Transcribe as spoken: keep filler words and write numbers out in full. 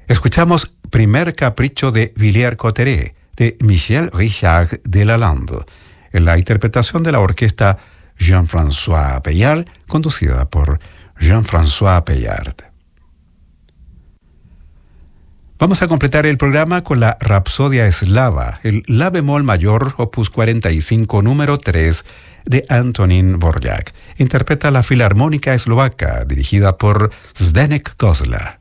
Escuchamos Primer Capricho de Villers-Cotterêts, de Michel Richard de Lalande, en la interpretación de la orquesta Jean-François Pellard, conducida por Jean-François Pellard. Vamos a completar el programa con la Rapsodia Eslava, el La bemol mayor, opus cuarenta y cinco, número tres, de Antonín Dvořák. Interpreta la Filarmónica Eslovaca, dirigida por Zdeněk Kozla.